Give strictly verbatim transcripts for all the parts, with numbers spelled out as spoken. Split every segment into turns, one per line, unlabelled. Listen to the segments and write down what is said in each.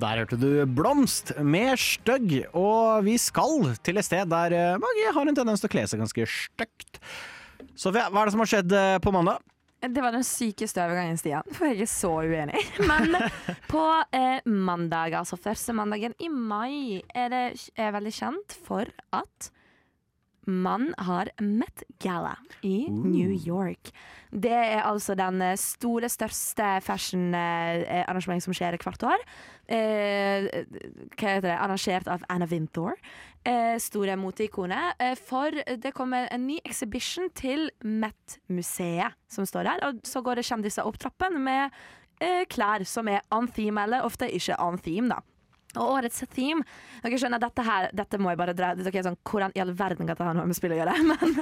Der hørte du Blomst med støgg, og vi skal til et sted der mange har en tendens til å kle seg ganske støgt. Sofia, hva er det som har skjedd på mandag?
Det var den sykeste overgangen, Stian, for jeg er så uenig. Men på eh, mandag, altså første mandagen i mai, er det er veldig kjent for at man har Met Gala i uh. New York. Det er altså den store, største fashion-arrangementet som skjer hvert år. Eh, hva heter det? Arrangert av Anna Wintour. Eh, store moteikoner. Eh, for det kommer en ny exhibition til Met-museet som står der. Og så går det kjendiser opp trappen med eh, klær som er on theme, eller ofte ikke on theme, da. Og årets theme, dere skjønner, dette her, dette må jeg bare dra, dere er sånn, hvordan i all verden kan dette ha noe med spill å gjøre, men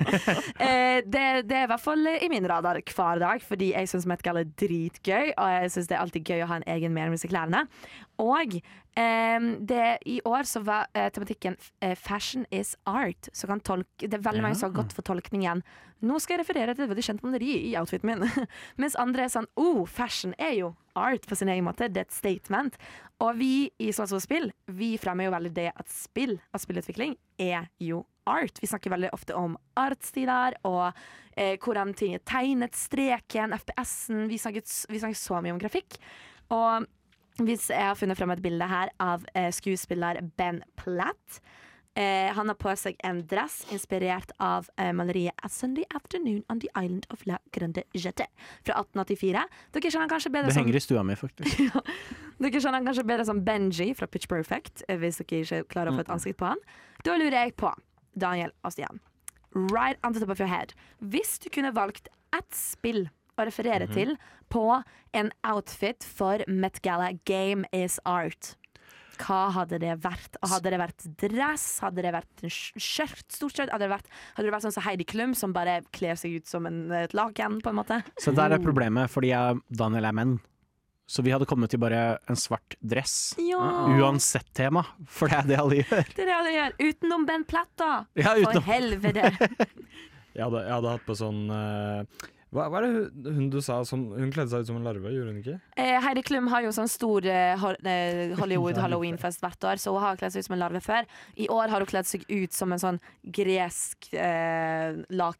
eh, det, det er i hvert fall i min radar hver dag, fordi jeg synes Met Gala er dritgøy, og jeg synes det er alltid gøy å ha en egen mening med klærne. Og eh, det, i år så var eh, tematikken eh, Fashion is art, så kan tolke, det er veldig mange som har gått for tolkningen. Nå skal jeg referere til et veldig kjent maleri i outfiten min, mens andre er sånn, oh, fashion er jo art på sin egen måte, det er et statement. Og vi i Sånn som spill, vi fremmer jo veldig det at spill, at spillutvikling er jo art. Vi snakker veldig ofte om artstiler og eh, hvordan ting er tegnet, streken, F P S-en. Vi snakker, vi snakker så mye om grafikk. Og hvis jeg har funnet frem et bilde her av eh, skuespiller Ben Platt. Eh, han har på seg en dress inspirert av eh, maleriet A Sunday Afternoon on the Island of La Grande Jette fra atten åttifire. Dere kjenner kanskje bedre
det henger som... i stua mi, faktisk.
ja. Dere kjenner kanskje bedre som Benji fra Pitch Perfect, hvis dere ikke klarer å få et ansikt på han. Da lurer jeg på, Daniel og Stian, right on the top of your head, hvis du kunne valgt ett spill å referere mm-hmm. til på en outfit for Met Gala Game is Art, hva hadde det vært? Hadde det vært dress? Hadde det vært en skjørt? Stort skjørt? Hadde det vært, hadde det vært sånn som Heidi Klum, som bare kler seg ut som en, et laken, på en måte?
Så der er problemet, fordi jeg, Daniel er menn. Så vi hadde kommet til bare en svart dress. Ja. Uansett tema, for det er det alle gjør.
Det er det alle gjør. Utenom Ben Platt, da.
Ja, utenom.
For helvete.
jeg, hadde, jeg hadde hatt på sånn... Uh Hva, hva er det hun, hun du sa som, hun kledde seg ut som en larve, gjorde hun ikke?
Eh, Heidi Klum har jo sånn stor eh, Hollywood Halloween-fest hvert år, så hun har kledd seg ut som en larve før. I år har hun kledd seg ut som en sånn gresk eh,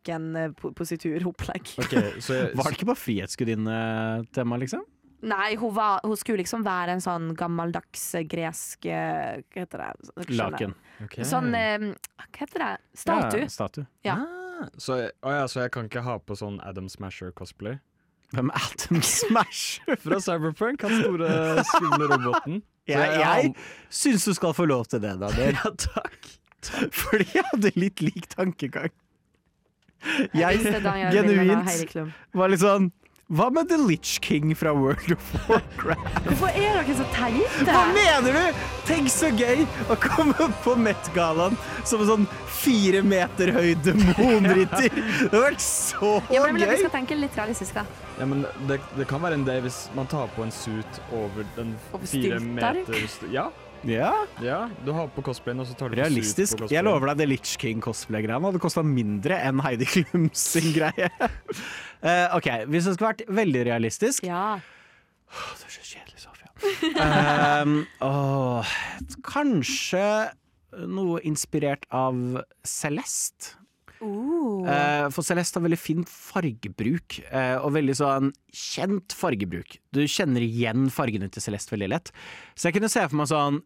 laken-positur-opplegg.
Okay, jeg...
Var det ikke bare frihetsgudinne-tema, liksom?
Nei, hun, var, hun skulle liksom være en sånn gammeldags gresk eh, hva heter det?
Laken.
Okay.
Sånn, eh, hva heter det? Statue.
Ja, statue.
Ja.
Ah, så, oh ja, så jeg kan ikke ha på sånn Adam Smasher-cosplay?
Hvem er Adam Smasher?
Fra Cyberpunk, han store skumle roboten.
Jeg, jeg, jeg syns du skal få lov til det, Daniel.
Ja, takk. takk.
Fordi jeg hadde litt lik tankegang. Jeg,
jeg
genuint var litt sånn, hva med The Lich King fra World of Warcraft?
Hvorfor er dere så teite?
Hva mener du? Tenk så gøy å komme på Met-gallaen som en sånn fire meter høy demonrytter. Det har vært så
ja, men
gøy.
Vi skal tenke litt realistisk da.
Ja, men det, det kan være en day hvis man tar på en suit over den over fire meter... Ja.
Ja.
ja, du har på cosplayen, og så tar du på
realistisk.
Suit på cosplayen.
Jeg lover deg, det Lich King cosplay-greiene hadde kostet mindre enn Heidi Klum sin greie. uh, ok, hvis det skulle vært veldig realistisk.
Ja.
Oh, det er så kjedelig, Sofia. um, oh, kanskje noe inspirert av Celeste.
Uh.
Uh, for Celeste har veldig fin fargebruk, uh, og veldig sånn kjent fargebruk. Du kjenner igjen fargene til Celeste veldig lett. Så jeg kunne se for meg sånn